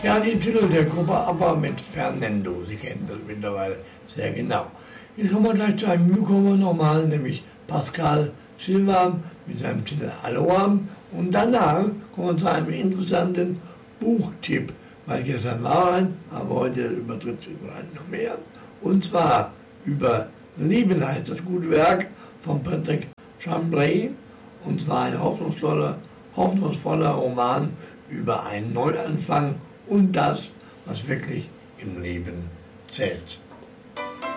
Ja, die Titel der Gruppe ABBA mit Fernando, Sie kennen das mittlerweile sehr genau. Jetzt kommen wir gleich zu einem Newcomer nochmal, nämlich Pascal Silva mit seinem Titel Aloha. Und danach kommen wir zu einem interessanten Buchtipp, weil gestern war ein, aber heute übertritt sich noch mehr. Und zwar über Leben heißt das gute Werk von Patrick Chambray. Und zwar ein hoffnungsvoller Roman über einen Neuanfang und das, was wirklich im Leben zählt.